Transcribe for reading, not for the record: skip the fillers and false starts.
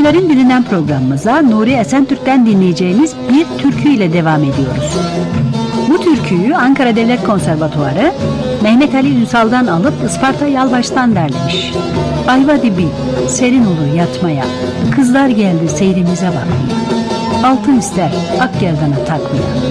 Türkülerin Dilinden programımıza Nuri Esentürk'ten dinleyeceğimiz bir türkü ile devam ediyoruz. Bu türküyü Ankara Devlet Konservatuarı Mehmet Ali Ünsal'dan alıp Isparta Yalvaç'tan derlemiş. Ayva dibi, serin olur yatmaya, kızlar geldi seyrimize bakmaya. Altın ister ak gerdana takmaya.